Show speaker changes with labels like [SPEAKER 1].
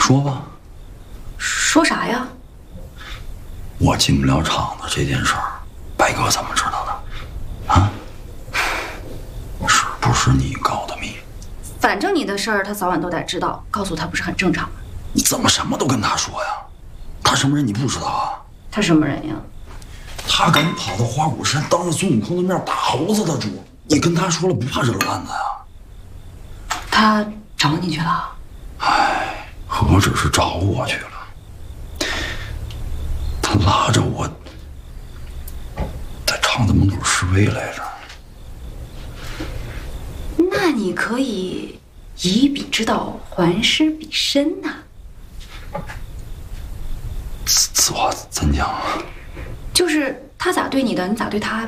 [SPEAKER 1] 说吧。
[SPEAKER 2] 说啥呀？
[SPEAKER 1] 我进不了厂子这件事儿，白哥怎么知道的？啊？是不是你告的密？
[SPEAKER 2] 反正你的事儿他早晚都得知道，告诉他不是很正常吗？
[SPEAKER 1] 你怎么什么都跟他说呀？他什么人你不知道啊？
[SPEAKER 2] 他什么人呀？
[SPEAKER 1] 他敢跑到花果山，当着孙悟空的面打猴子的主，你跟他说了不怕惹乱子呀？
[SPEAKER 2] 他找你去了？
[SPEAKER 1] 哎，何止是找我去了，他拉着我在厂子门口示威来着。
[SPEAKER 2] 那你可以以彼之道还施彼身呐。
[SPEAKER 1] 此话怎讲啊？
[SPEAKER 2] 就是他咋对你的，你咋对他呗。